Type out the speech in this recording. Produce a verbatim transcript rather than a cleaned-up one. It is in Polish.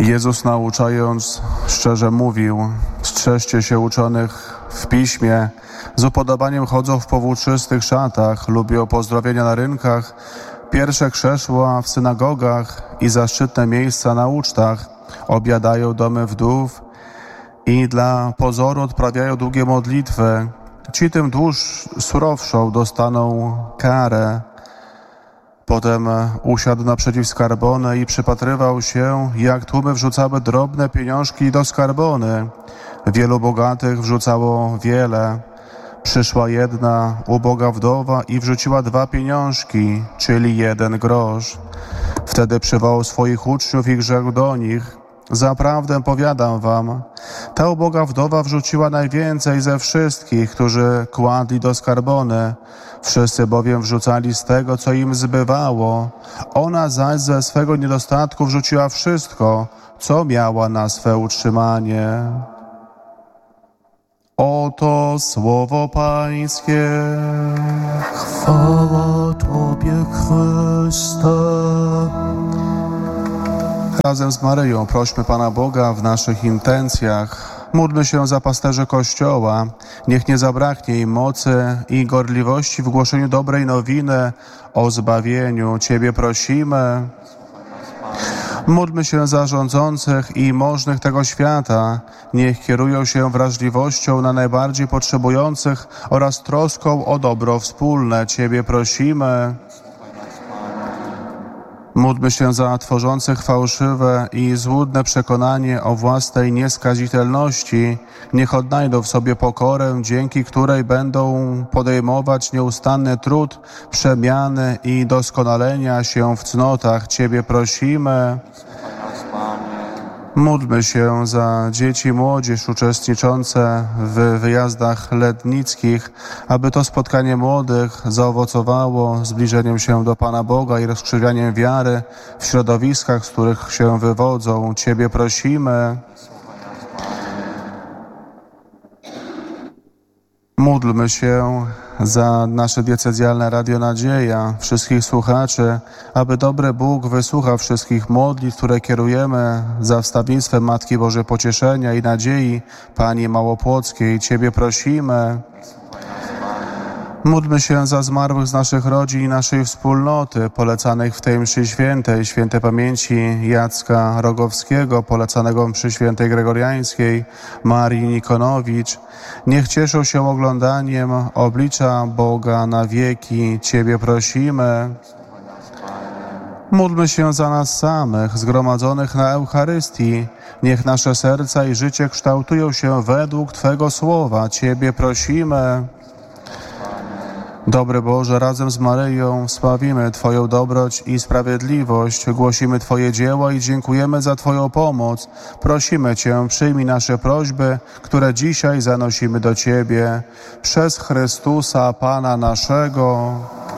Jezus, nauczając, szczerze mówił: strzeżcie się uczonych w piśmie, z upodobaniem chodzą w powłóczystych szatach, lubią pozdrowienia na rynkach, pierwsze krzesła w synagogach i zaszczytne miejsca na ucztach, obiadają domy wdów i dla pozoru odprawiają długie modlitwy. Ci tym dłuż surowszą dostaną karę. Potem usiadł naprzeciw skarbony i przypatrywał się, jak tłumy wrzucały drobne pieniążki do skarbony. Wielu bogatych wrzucało wiele. Przyszła jedna uboga wdowa i wrzuciła dwa pieniążki, czyli jeden grosz. Wtedy przywołał swoich uczniów i rzekł do nich: zaprawdę powiadam wam, ta uboga wdowa wrzuciła najwięcej ze wszystkich, którzy kładli do skarbony. Wszyscy bowiem wrzucali z tego, co im zbywało. Ona zaś ze swego niedostatku wrzuciła wszystko, co miała na swe utrzymanie. Oto słowo Pańskie. Chwała Tobie, Chryste. Razem z Maryją prośmy Pana Boga w naszych intencjach. Módlmy się za pasterzy Kościoła. Niech nie zabraknie im mocy i gorliwości w głoszeniu dobrej nowiny o zbawieniu. Ciebie prosimy. Módlmy się za rządzących i możnych tego świata. Niech kierują się wrażliwością na najbardziej potrzebujących oraz troską o dobro wspólne. Ciebie prosimy. Módlmy się za tworzących fałszywe i złudne przekonanie o własnej nieskazitelności. Niech odnajdą w sobie pokorę, dzięki której będą podejmować nieustanny trud przemiany i doskonalenia się w cnotach. Ciebie prosimy. Módlmy się za dzieci i młodzież uczestniczące w wyjazdach letnickich, aby to spotkanie młodych zaowocowało zbliżeniem się do Pana Boga i rozkrzewianiem wiary w środowiskach, z których się wywodzą. Ciebie prosimy. Módlmy się za nasze diecezjalne Radio Nadzieja, wszystkich słuchaczy, aby dobry Bóg wysłuchał wszystkich modlitw, które kierujemy za wstawiennictwem Matki Bożej Pocieszenia i Nadziei Pani Małopłockiej. Ciebie prosimy. Módlmy się za zmarłych z naszych rodzin i naszej wspólnoty, polecanych w tej mszy świętej, świętej pamięci Jacka Rogowskiego, polecanego mszy świętej gregoriańskiej, Marii Nikonowicz. Niech cieszą się oglądaniem oblicza Boga na wieki. Ciebie prosimy. Módlmy się za nas samych, zgromadzonych na Eucharystii. Niech nasze serca i życie kształtują się według Twego słowa. Ciebie prosimy. Dobry Boże, razem z Maryją sławimy Twoją dobroć i sprawiedliwość, głosimy Twoje dzieła i dziękujemy za Twoją pomoc. Prosimy Cię, przyjmij nasze prośby, które dzisiaj zanosimy do Ciebie. Przez Chrystusa, Pana naszego.